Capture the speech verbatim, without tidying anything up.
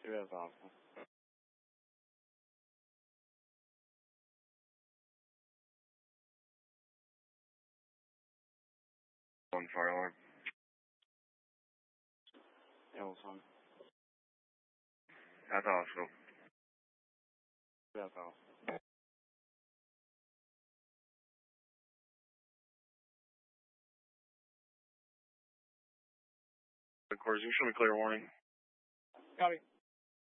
That's awesome. One fire alarm. Yeah, what's on? At the hospital. That's awesome. Of course, you show me clear warning. Copy.